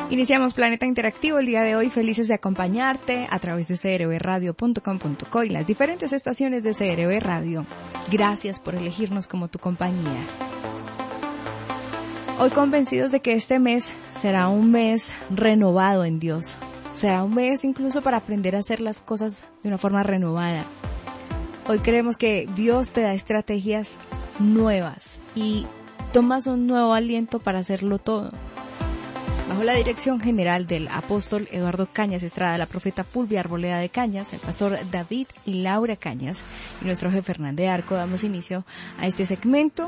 Iniciamos Planeta Interactivo el día de hoy, felices de acompañarte a través de crbradio.com.co y las diferentes estaciones de CRB Radio. Gracias por elegirnos como tu compañía. Hoy convencidos de que este mes será un mes renovado en Dios. Será un mes incluso para aprender a hacer las cosas de una forma renovada. Hoy creemos que Dios te da estrategias nuevas y tomas un nuevo aliento para hacerlo todo. Bajo la dirección general del apóstol Eduardo Cañas Estrada, la profeta Fulvia Arboleda de Cañas, el pastor David y Laura Cañas y nuestro jefe Fernández Arco, damos inicio a este segmento